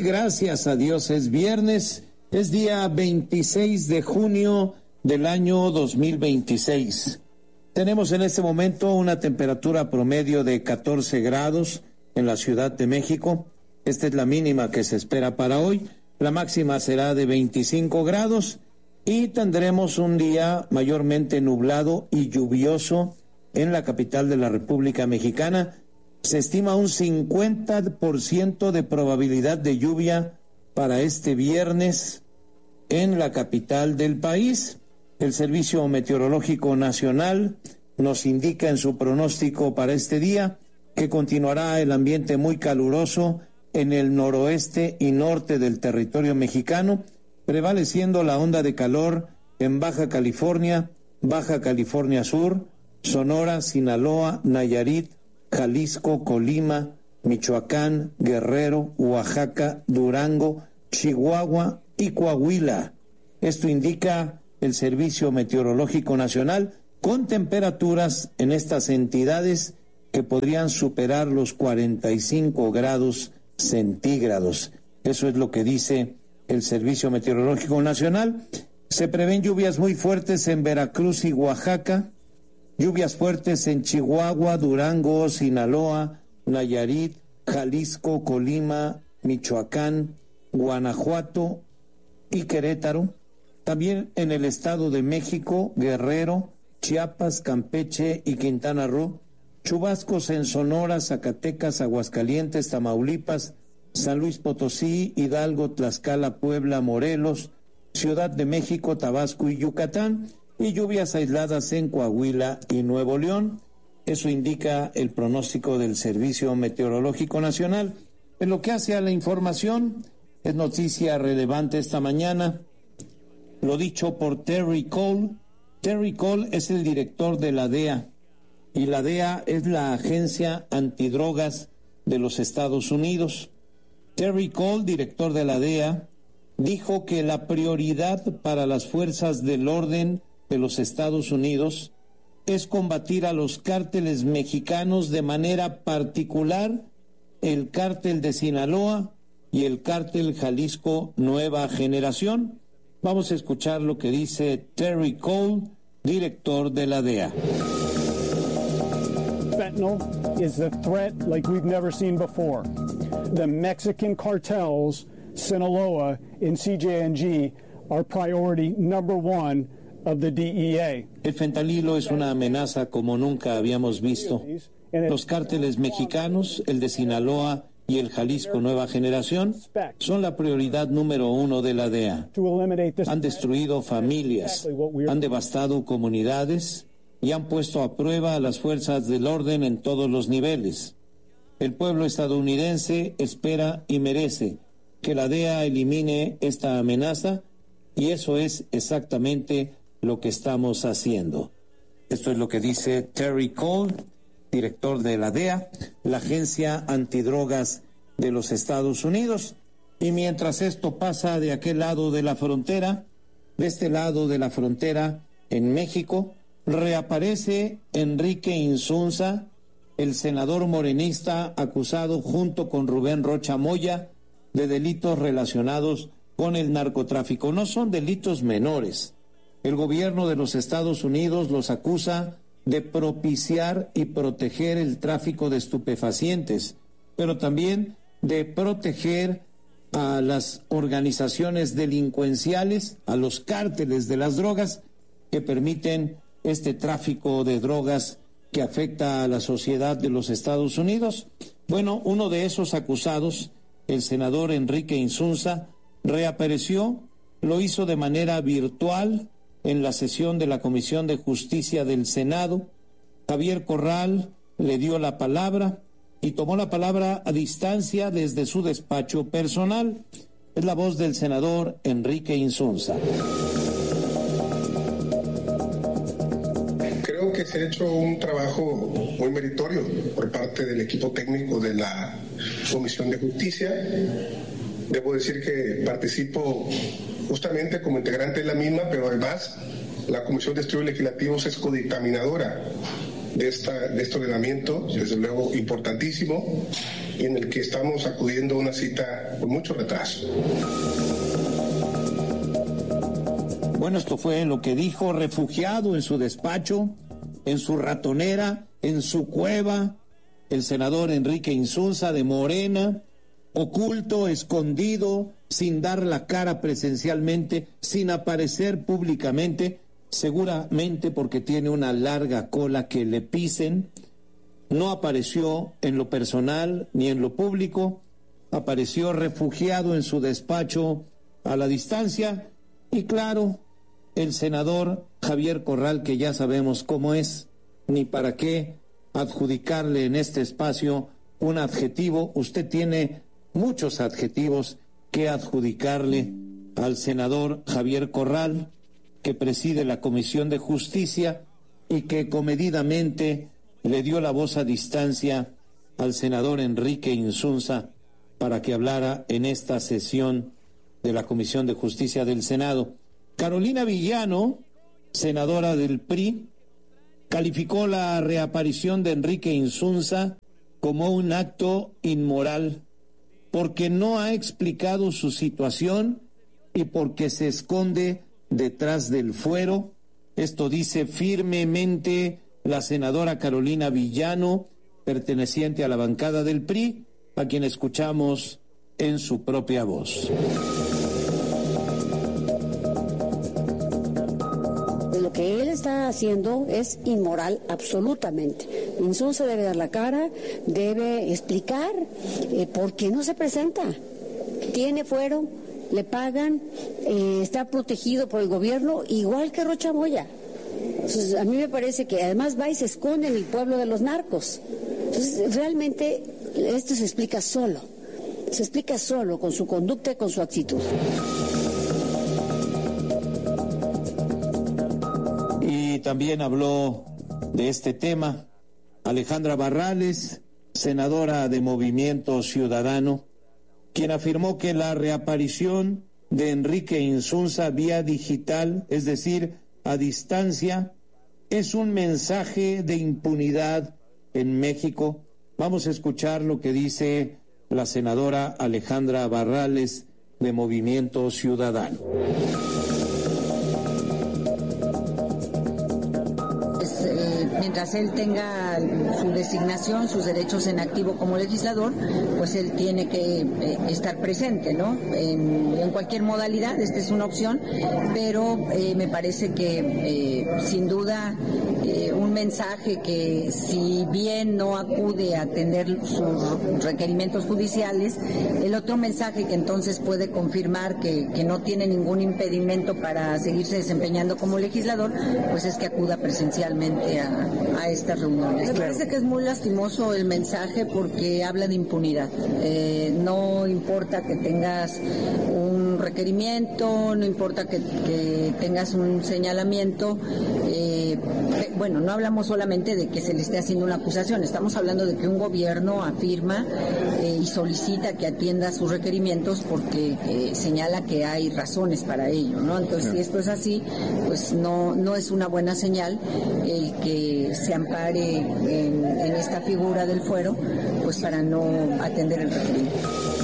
hoy, gracias a Dios, es viernes, es día 26 de junio del año 2026. Tenemos en este momento una temperatura promedio de 14 grados en la Ciudad de México. Esta es la mínima que se espera para hoy. La máxima será de 25 grados y tendremos un día mayormente nublado y lluvioso en la capital de la República Mexicana. Se estima un 50% de probabilidad de lluvia para este viernes en la capital del país. El Servicio Meteorológico Nacional nos indica en su pronóstico para este día que continuará el ambiente muy caluroso en el noroeste y norte del territorio mexicano, prevaleciendo la onda de calor en Baja California Sur, Sonora, Sinaloa, Nayarit, Jalisco, Colima, Michoacán, Guerrero, Oaxaca, Durango, Chihuahua y Coahuila. Esto indica el Servicio Meteorológico Nacional, con temperaturas en estas entidades que podrían superar los 45 grados centígrados. Eso es lo que dice el Servicio Meteorológico Nacional. Se prevén lluvias muy fuertes en Veracruz y Oaxaca, lluvias fuertes en Chihuahua, Durango, Sinaloa, Nayarit, Jalisco, Colima, Michoacán, Guanajuato y Querétaro. También en el Estado de México, Guerrero, Chiapas, Campeche y Quintana Roo. Chubascos en Sonora, Zacatecas, Aguascalientes, Tamaulipas, San Luis Potosí, Hidalgo, Tlaxcala, Puebla, Morelos, Ciudad de México, Tabasco y Yucatán. Y lluvias aisladas en Coahuila y Nuevo León. Eso indica el pronóstico del Servicio Meteorológico Nacional. En lo que hace a la información, es noticia relevante esta mañana lo dicho por Terry Cole. Terry Cole es el director de la DEA, y la DEA es la agencia antidrogas de los Estados Unidos. Terry Cole, director de la DEA, dijo que la prioridad para las fuerzas del orden de los Estados Unidos es combatir a los cárteles mexicanos, de manera particular el cártel de Sinaloa y el cártel Jalisco Nueva Generación. Vamos a escuchar lo que dice Terry Cole, director de la DEA. Fentanyl is a threat like we've never seen before. The Mexican cartels, Sinaloa and CJNG, are priority number one of the DEA. El fentanilo es una amenaza como nunca habíamos visto. Los cárteles mexicanos, el de Sinaloa y el Jalisco Nueva Generación, son la prioridad número uno de la DEA. Han destruido familias, han devastado comunidades y han puesto a prueba a las fuerzas del orden en todos los niveles. El pueblo estadounidense espera y merece que la DEA elimine esta amenaza, y eso es exactamente lo que estamos haciendo. Esto es lo que dice Terry Cole, director de la DEA, la agencia antidrogas de los Estados Unidos. Y mientras esto pasa de aquel lado de la frontera, de este lado de la frontera, en México, reaparece Enrique Insunza, el senador morenista acusado junto con Rubén Rocha Moya de delitos relacionados con el narcotráfico. No son delitos menores. El gobierno de los Estados Unidos los acusa de propiciar y proteger el tráfico de estupefacientes, pero también de proteger a las organizaciones delincuenciales, a los cárteles de las drogas, que permiten este tráfico de drogas que afecta a la sociedad de los Estados Unidos. Bueno, uno de esos acusados, el senador Enrique Insunza, reapareció, lo hizo de manera virtual en la sesión de la Comisión de Justicia del Senado. Javier Corral le dio la palabra y tomó la palabra a distancia desde su despacho personal. Es la voz del senador Enrique Insunza. Creo que se ha hecho un trabajo muy meritorio por parte del equipo técnico de la Comisión de Justicia. Debo decir que participo justamente como integrante de la misma, pero además la Comisión de Estudios Legislativos es codictaminadora de este ordenamiento, desde luego importantísimo, y en el que estamos acudiendo a una cita con mucho retraso. Bueno, esto fue lo que dijo, refugiado en su despacho, en su ratonera, en su cueva, el senador Enrique Insunza de Morena, oculto, escondido, sin dar la cara presencialmente, sin aparecer públicamente, seguramente porque tiene una larga cola que le pisen. No apareció en lo personal ni en lo público, apareció refugiado en su despacho a la distancia, y claro, el senador Javier Corral, que ya sabemos cómo es, ni para qué adjudicarle en este espacio un adjetivo. Usted tiene muchos adjetivos que adjudicarle al senador Javier Corral, que preside la Comisión de Justicia y que comedidamente le dio la voz a distancia al senador Enrique Insunza para que hablara en esta sesión de la Comisión de Justicia del Senado. Carolina Villano, senadora del PRI, calificó la reaparición de Enrique Insunza como un acto inmoral, porque no ha explicado su situación y porque se esconde detrás del fuero. Esto dice firmemente la senadora Carolina Villano, perteneciente a la bancada del PRI, a quien escuchamos en su propia voz. Lo que él está haciendo es inmoral absolutamente. Insunza debe dar la cara, debe explicar por qué no se presenta. Tiene fuero, le pagan, está protegido por el gobierno, igual que Rocha Moya. Entonces, a mí me parece que además va y se esconde en el pueblo de los narcos. Entonces, realmente esto se explica solo con su conducta y con su actitud. Y también habló de este tema Alejandra Barrales, senadora de Movimiento Ciudadano, quien afirmó que la reaparición de Enrique Insunza vía digital, es decir, a distancia, es un mensaje de impunidad en México. Vamos a escuchar lo que dice la senadora Alejandra Barrales de Movimiento Ciudadano. Mientras él tenga su designación, sus derechos en activo como legislador, pues él tiene que estar presente, ¿no? En cualquier modalidad, esta es una opción, pero me parece que sin duda un mensaje que, si bien no acude a atender sus requerimientos judiciales, el otro mensaje que entonces puede confirmar que no tiene ningún impedimento para seguirse desempeñando como legislador, pues es que acuda presencialmente a estas reuniones. Me parece que es muy lastimoso el mensaje porque habla de impunidad. No importa que tengas un requerimiento, no importa que tengas un señalamiento. Bueno, no hablamos solamente de que se le esté haciendo una acusación, estamos hablando de que un gobierno afirma y solicita que atienda sus requerimientos porque señala que hay razones para ello, ¿no? Entonces, si esto es así, pues no es una buena señal el que se ampare en esta figura del fuero, pues para no atender el requerimiento.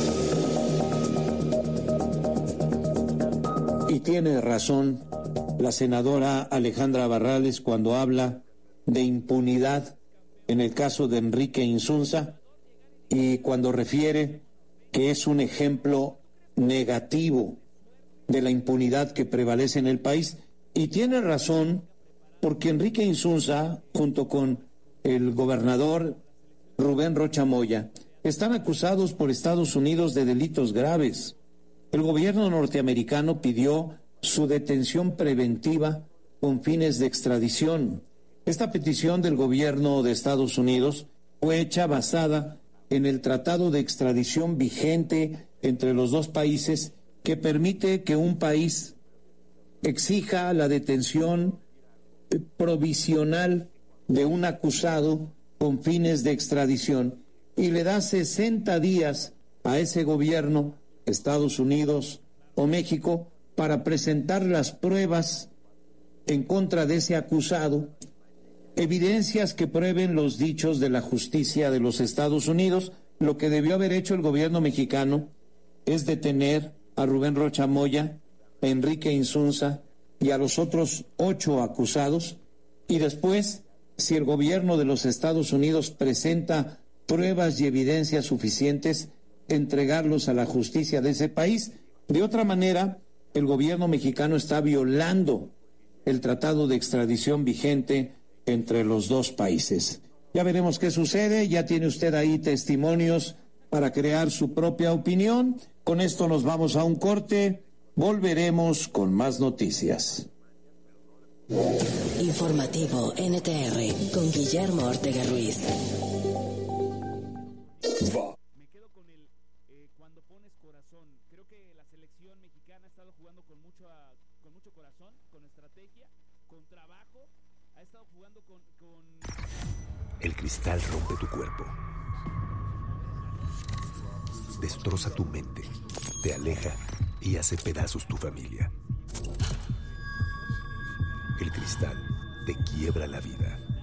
Y tiene razón la senadora Alejandra Barrales cuando habla de impunidad en el caso de Enrique Insunza y cuando refiere que es un ejemplo negativo de la impunidad que prevalece en el país. Y tiene razón porque Enrique Insunza, junto con el gobernador Rubén Rocha Moya, están acusados por Estados Unidos de delitos graves. El gobierno norteamericano pidió su detención preventiva con fines de extradición. Esta petición del gobierno de Estados Unidos fue hecha basada en el tratado de extradición vigente entre los dos países, que permite que un país exija la detención provisional de un acusado con fines de extradición y le da 60 días a ese gobierno, Estados Unidos o México, para presentar las pruebas en contra de ese acusado, evidencias que prueben los dichos de la justicia de los Estados Unidos Lo que debió haber hecho el gobierno mexicano es detener a Rubén Rocha Moya, a Enrique Insunza y a los otros 8 acusados, y después, si el gobierno de los Estados Unidos presenta pruebas y evidencias suficientes, entregarlos a la justicia de ese país. De otra manera, el gobierno mexicano está violando el tratado de extradición vigente entre los dos países. Ya veremos qué sucede, ya tiene usted ahí testimonios para crear su propia opinión. Con esto nos vamos a un corte, volveremos con más noticias. Informativo NTR con Guillermo Ortega Ruiz. Me quedo con el cuando pones corazón. Creo que la selección mexicana ha estado jugando con mucho corazón, con estrategia, con trabajo. Ha estado jugando con... El cristal rompe tu cuerpo, destroza tu mente, te aleja y hace pedazos tu familia. El cristal te quiebra la vida.